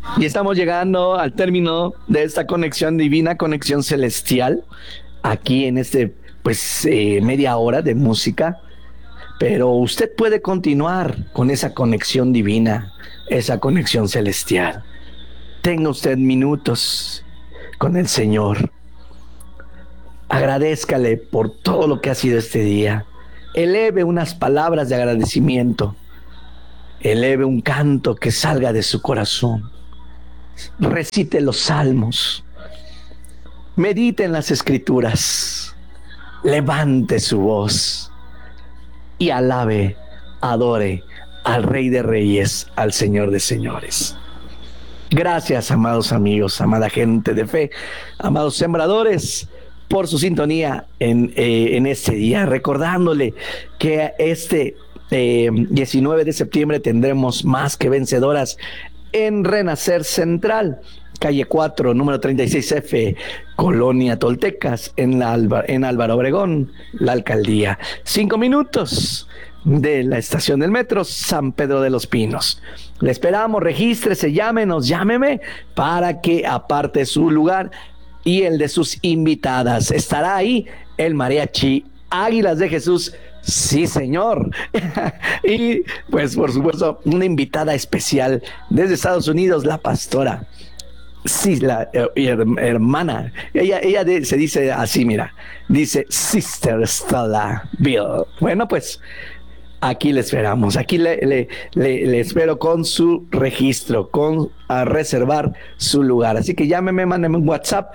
Y estamos llegando al término de esta conexión divina, conexión celestial, aquí en media hora de música. Pero usted puede continuar con esa conexión divina, esa conexión celestial. Tenga usted minutos con el Señor. Agradézcale por todo lo que ha sido este día. Eleve unas palabras de agradecimiento. Eleve un canto que salga de su corazón. Recite los salmos. Medite en las escrituras. Levante su voz y alabe, adore al Rey de Reyes, al Señor de Señores. Gracias, amados amigos, amada gente de fe, amados sembradores, por su sintonía en este día, recordándole que este 19 de septiembre tendremos Más que Vencedoras en Renacer Central, calle 4, número 36F, Colonia Toltecas, en Álvaro Obregón, la alcaldía. 5 minutos de la estación del metro San Pedro de los Pinos. Le esperamos, regístrese, llámeme para que aparte su lugar y el de sus invitadas. Estará ahí el mariachi Águilas de Jesús. Sí, señor. Y pues por supuesto una invitada especial desde Estados Unidos, la pastora. Sí, la hermana. Ella se dice así, mira. Dice Sister Stella Bill. Bueno, pues aquí le esperamos. Aquí le espero con su registro, a reservar su lugar. Así que llámeme, mándeme un WhatsApp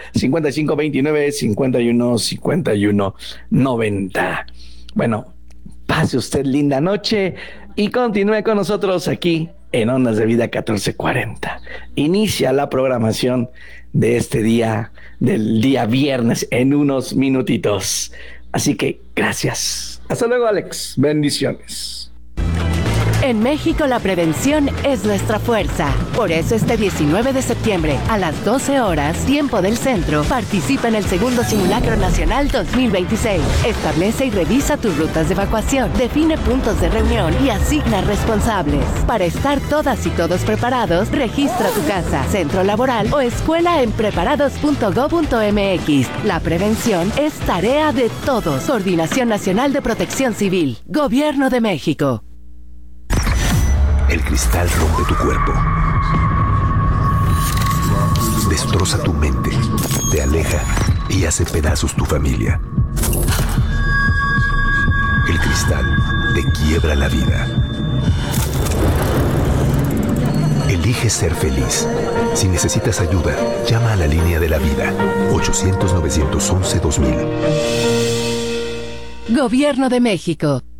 5529-515190. Bueno, pase usted linda noche y continúe con nosotros aquí en Ondas de Vida 1440. Inicia la programación de este día, del día viernes, en unos minutitos. Así que gracias. Hasta luego, Alex. Bendiciones. En México la prevención es nuestra fuerza. Por eso este 19 de septiembre a las 12 horas, tiempo del centro, participa en el segundo Simulacro Nacional 2026. Establece y revisa tus rutas de evacuación, define puntos de reunión y asigna responsables. Para estar todas y todos preparados, registra tu casa, centro laboral o escuela en preparados.gov.mx. La prevención es tarea de todos. Coordinación Nacional de Protección Civil. Gobierno de México. El cristal rompe tu cuerpo, destroza tu mente, te aleja y hace pedazos tu familia. El cristal te quiebra la vida. Elige ser feliz. Si necesitas ayuda, llama a la línea de la vida, 800-911-2000. Gobierno de México.